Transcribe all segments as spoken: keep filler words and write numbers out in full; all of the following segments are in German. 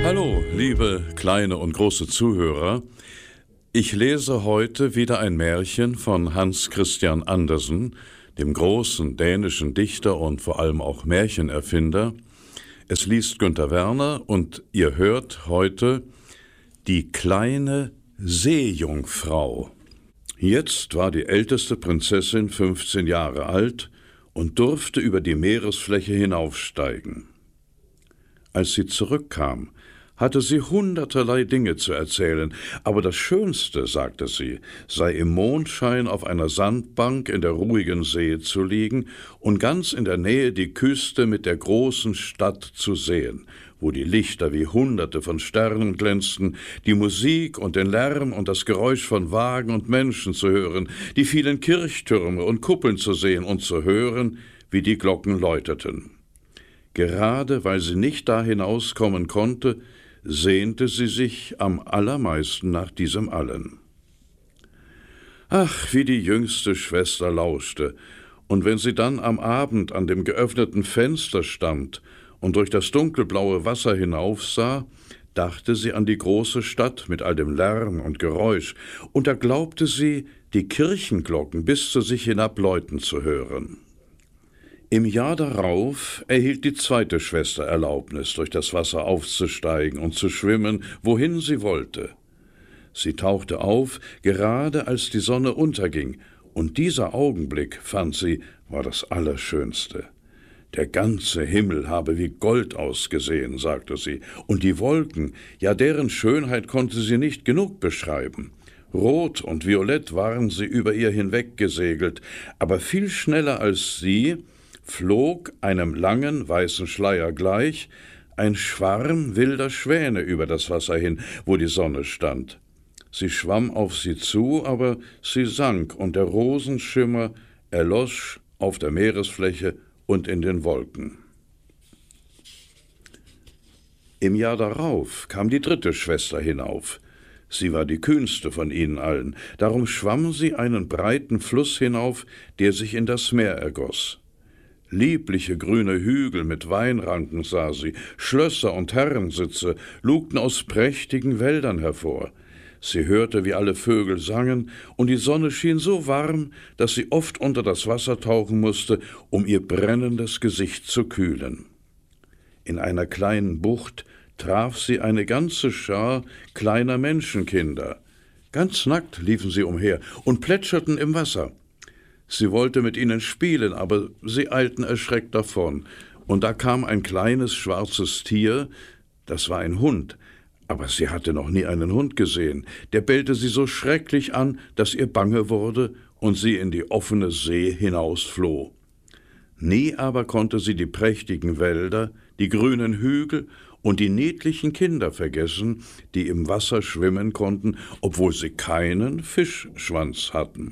Hallo, liebe kleine und große Zuhörer. Ich lese heute wieder ein Märchen von Hans Christian Andersen, dem großen dänischen Dichter und vor allem auch Märchenerfinder. Es liest Günther Werner und ihr hört heute Die kleine Seejungfrau. Jetzt war die älteste Prinzessin fünfzehn Jahre alt und durfte über die Meeresfläche hinaufsteigen. Als sie zurückkam, hatte sie hunderterlei Dinge zu erzählen, aber das Schönste, sagte sie, sei im Mondschein auf einer Sandbank in der ruhigen See zu liegen und ganz in der Nähe die Küste mit der großen Stadt zu sehen, wo die Lichter wie Hunderte von Sternen glänzten, die Musik und den Lärm und das Geräusch von Wagen und Menschen zu hören, die vielen Kirchtürme und Kuppeln zu sehen und zu hören, wie die Glocken läuteten. Gerade weil sie nicht da hinauskommen konnte, sehnte sie sich am allermeisten nach diesem Allen. Ach, wie die jüngste Schwester lauschte, und wenn sie dann am Abend an dem geöffneten Fenster stand und durch das dunkelblaue Wasser hinaufsah, dachte sie an die große Stadt mit all dem Lärm und Geräusch, und da glaubte sie, die Kirchenglocken bis zu sich hinab läuten zu hören. Im Jahr darauf erhielt die zweite Schwester Erlaubnis, durch das Wasser aufzusteigen und zu schwimmen, wohin sie wollte. Sie tauchte auf, gerade als die Sonne unterging, und dieser Augenblick, fand sie, war das Allerschönste. Der ganze Himmel habe wie Gold ausgesehen, sagte sie, und die Wolken, ja, deren Schönheit konnte sie nicht genug beschreiben. Rot und violett waren sie über ihr hinweggesegelt, aber viel schneller als sie flog, einem langen weißen Schleier gleich, ein Schwarm wilder Schwäne über das Wasser hin, wo die Sonne stand. Sie schwamm auf sie zu, aber sie sank, und der Rosenschimmer erlosch auf der Meeresfläche und in den Wolken. Im Jahr darauf kam die dritte Schwester hinauf. Sie war die kühnste von ihnen allen, darum schwamm sie einen breiten Fluss hinauf, der sich in das Meer ergoss. Liebliche grüne Hügel mit Weinranken sah sie, Schlösser und Herrensitze lugten aus prächtigen Wäldern hervor. Sie hörte, wie alle Vögel sangen, und die Sonne schien so warm, dass sie oft unter das Wasser tauchen musste, um ihr brennendes Gesicht zu kühlen. In einer kleinen Bucht traf sie eine ganze Schar kleiner Menschenkinder. Ganz nackt liefen sie umher und plätscherten im Wasser. Sie wollte mit ihnen spielen, aber sie eilten erschreckt davon. Und da kam ein kleines schwarzes Tier, das war ein Hund, aber sie hatte noch nie einen Hund gesehen. Der bellte sie so schrecklich an, dass ihr bange wurde und sie in die offene See hinausfloh. Nie aber konnte sie die prächtigen Wälder, die grünen Hügel und die niedlichen Kinder vergessen, die im Wasser schwimmen konnten, obwohl sie keinen Fischschwanz hatten.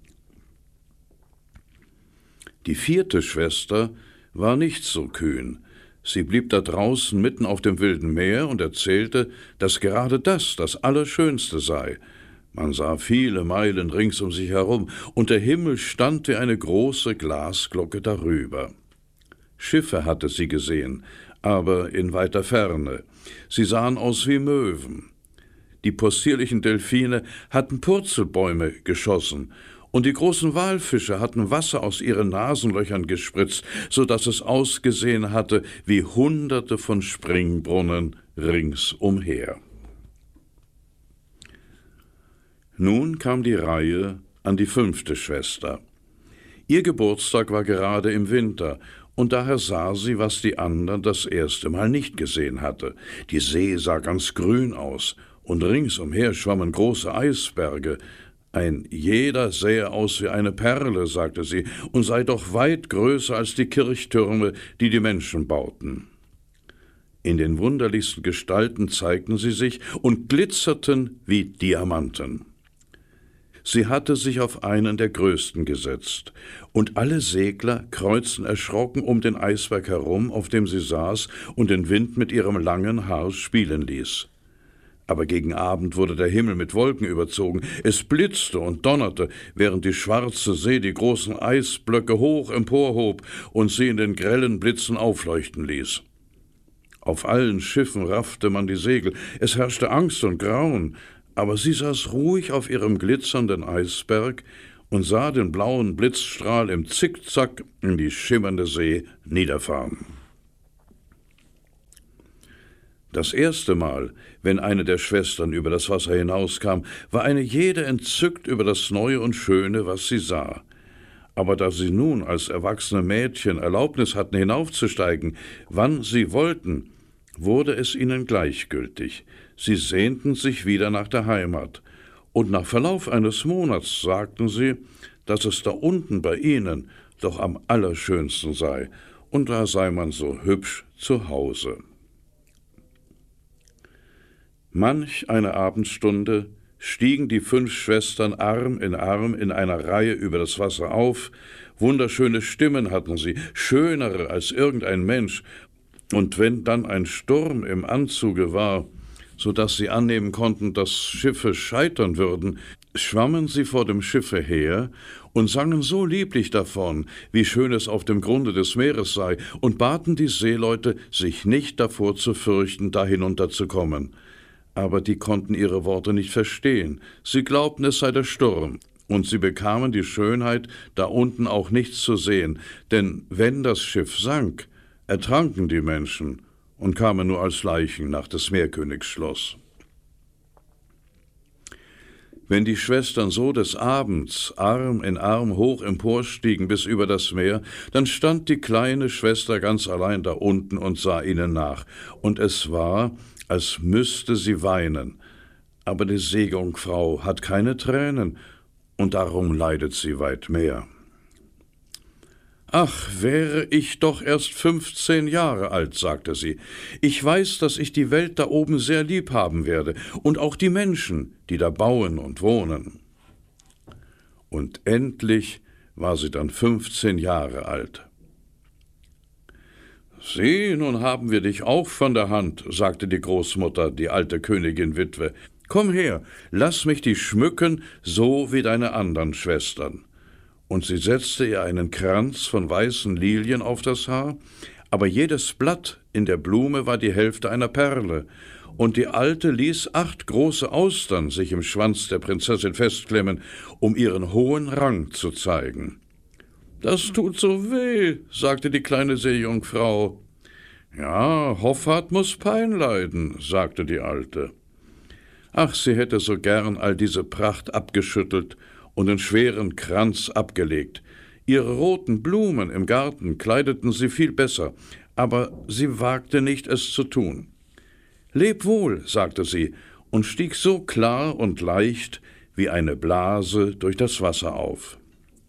Die vierte Schwester war nicht so kühn. Sie blieb da draußen mitten auf dem wilden Meer und erzählte, dass gerade das das Allerschönste sei. Man sah viele Meilen rings um sich herum, und der Himmel stand wie eine große Glasglocke darüber. Schiffe hatte sie gesehen, aber in weiter Ferne. Sie sahen aus wie Möwen. Die possierlichen Delfine hatten Purzelbäume geschossen, und die großen Walfische hatten Wasser aus ihren Nasenlöchern gespritzt, so dass es ausgesehen hatte wie Hunderte von Springbrunnen ringsumher. Nun kam die Reihe an die fünfte Schwester. Ihr Geburtstag war gerade im Winter, und daher sah sie, was die anderen das erste Mal nicht gesehen hatte. Die See sah ganz grün aus, und ringsumher schwammen große Eisberge. Ein jeder sähe aus wie eine Perle, sagte sie, und sei doch weit größer als die Kirchtürme, die die Menschen bauten. In den wunderlichsten Gestalten zeigten sie sich und glitzerten wie Diamanten. Sie hatte sich auf einen der größten gesetzt, und alle Segler kreuzten erschrocken um den Eisberg herum, auf dem sie saß und den Wind mit ihrem langen Haar spielen ließ. Aber gegen Abend wurde der Himmel mit Wolken überzogen. Es blitzte und donnerte, während die schwarze See die großen Eisblöcke hoch emporhob und sie in den grellen Blitzen aufleuchten ließ. Auf allen Schiffen raffte man die Segel, es herrschte Angst und Grauen, aber sie saß ruhig auf ihrem glitzernden Eisberg und sah den blauen Blitzstrahl im Zickzack in die schimmernde See niederfahren. Das erste Mal, wenn eine der Schwestern über das Wasser hinauskam, war eine jede entzückt über das Neue und Schöne, was sie sah. Aber da sie nun als erwachsene Mädchen Erlaubnis hatten, hinaufzusteigen, wann sie wollten, wurde es ihnen gleichgültig. Sie sehnten sich wieder nach der Heimat. Und nach Verlauf eines Monats sagten sie, dass es da unten bei ihnen doch am allerschönsten sei, und da sei man so hübsch zu Hause. Manch eine Abendstunde stiegen die fünf Schwestern Arm in Arm in einer Reihe über das Wasser auf, wunderschöne Stimmen hatten sie, schönere als irgendein Mensch, und wenn dann ein Sturm im Anzuge war, so dass sie annehmen konnten, dass Schiffe scheitern würden, schwammen sie vor dem Schiffe her und sangen so lieblich davon, wie schön es auf dem Grunde des Meeres sei, und baten die Seeleute, sich nicht davor zu fürchten, da hinunterzukommen. Aber die konnten ihre Worte nicht verstehen. Sie glaubten, es sei der Sturm, und sie bekamen die Schönheit, da unten auch nichts zu sehen, denn wenn das Schiff sank, ertranken die Menschen und kamen nur als Leichen nach des Meerkönigs Schloss. Wenn die Schwestern so des Abends Arm in Arm hoch emporstiegen bis über das Meer, dann stand die kleine Schwester ganz allein da unten und sah ihnen nach, und es war, als müsste sie weinen. Aber die Seejungfrau hat keine Tränen, und darum leidet sie weit mehr. »Ach, wäre ich doch erst fünfzehn Jahre alt«, sagte sie. »Ich weiß, dass ich die Welt da oben sehr lieb haben werde und auch die Menschen, die da bauen und wohnen.« Und endlich war sie dann fünfzehn Jahre alt. »Sieh, nun haben wir dich auch von der Hand«, sagte die Großmutter, die alte Königin-Witwe. »Komm her, lass mich dich schmücken, so wie deine anderen Schwestern.« Und sie setzte ihr einen Kranz von weißen Lilien auf das Haar, aber jedes Blatt in der Blume war die Hälfte einer Perle, und die Alte ließ acht große Austern sich im Schwanz der Prinzessin festklemmen, um ihren hohen Rang zu zeigen. »Das tut so weh«, sagte die kleine Seejungfrau. »Ja, Hoffart muß Pein leiden«, sagte die Alte. Ach, sie hätte so gern all diese Pracht abgeschüttelt und den schweren Kranz abgelegt. Ihre roten Blumen im Garten kleideten sie viel besser, aber sie wagte nicht, es zu tun. »Leb wohl«, sagte sie, und stieg so klar und leicht wie eine Blase durch das Wasser auf.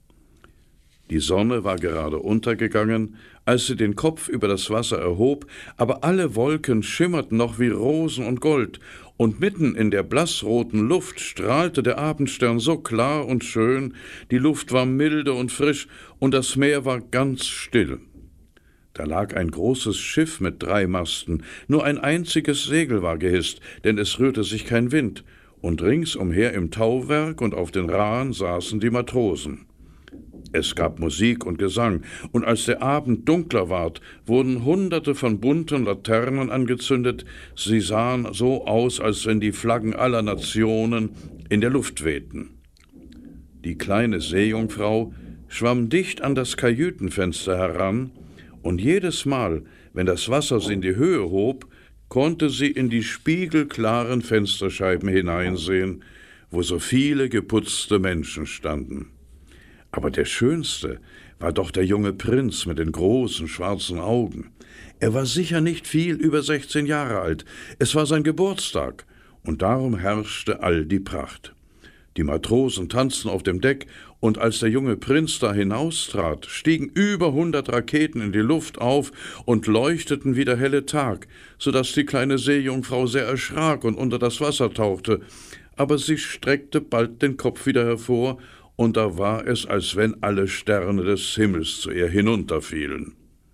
Die Sonne war gerade untergegangen, als sie den Kopf über das Wasser erhob, aber alle Wolken schimmerten noch wie Rosen und Gold, und mitten in der blassroten Luft strahlte der Abendstern so klar und schön, die Luft war milde und frisch, und das Meer war ganz still. Da lag ein großes Schiff mit drei Masten, nur ein einziges Segel war gehisst, denn es rührte sich kein Wind, und ringsumher im Tauwerk und auf den Rahen saßen die Matrosen. Es gab Musik und Gesang, und als der Abend dunkler ward, wurden Hunderte von bunten Laternen angezündet. Sie sahen so aus, als wenn die Flaggen aller Nationen in der Luft wehten. Die kleine Seejungfrau schwamm dicht an das Kajütenfenster heran, und jedes Mal, wenn das Wasser sie in die Höhe hob, konnte sie in die spiegelklaren Fensterscheiben hineinsehen, wo so viele geputzte Menschen standen. Aber der Schönste war doch der junge Prinz mit den großen schwarzen Augen. Er war sicher nicht viel über sechzehn Jahre alt. Es war sein Geburtstag, und darum herrschte all die Pracht. Die Matrosen tanzten auf dem Deck, und als der junge Prinz da hinaustrat, stiegen über hundert Raketen in die Luft auf und leuchteten wie der helle Tag, so dass die kleine Seejungfrau sehr erschrak und unter das Wasser tauchte. Aber sie streckte bald den Kopf wieder hervor, und da war es, als wenn alle Sterne des Himmels zu ihr hinunterfielen.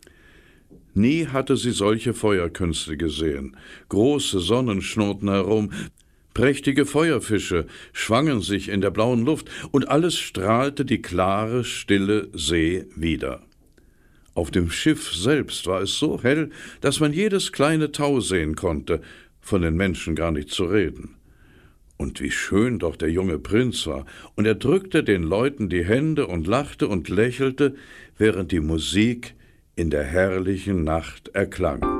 Nie hatte sie solche Feuerkünste gesehen. Große Sonnen schnurrten herum, prächtige Feuerfische schwangen sich in der blauen Luft, und alles strahlte die klare, stille See wider. Auf dem Schiff selbst war es so hell, dass man jedes kleine Tau sehen konnte, von den Menschen gar nicht zu reden. Und wie schön doch der junge Prinz war, und er drückte den Leuten die Hände und lachte und lächelte, während die Musik in der herrlichen Nacht erklang.